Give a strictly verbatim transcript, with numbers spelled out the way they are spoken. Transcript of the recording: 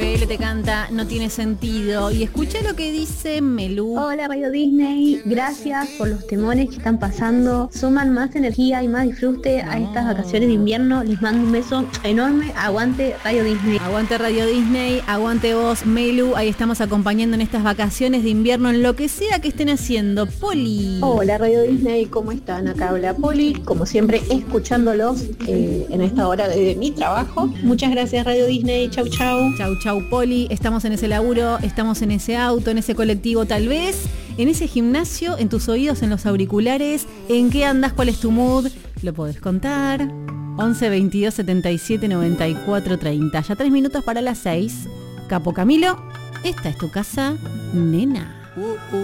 F L te canta No tiene sentido. Y escucha lo que dice Melu. Hola Radio Disney, gracias por los temores que están pasando. Suman más energía y más disfrute a estas vacaciones de invierno. Les mando un beso enorme. Aguante Radio Disney. Aguante Radio Disney, aguante vos, Melu. Ahí estamos acompañando en estas vacaciones de invierno en lo que sea que estén haciendo. Poli. Hola Radio Disney, ¿cómo están? Acá habla Poli, como siempre escuchándolos eh, en esta hora de, de mi trabajo. Muchas gracias Radio Disney, chau chau. Chau chau Poli, estamos en ese laburo, estamos en ese auto, en ese colectivo tal vez, en ese gimnasio, en tus oídos, en los auriculares. ¿En qué andas? ¿Cuál es tu mood? Lo podés contar. once veintidós setenta y siete noventa y cuatro treinta. Ya tres minutos para las seis. Capo Camilo, esta es tu casa, nena. Uh, uh.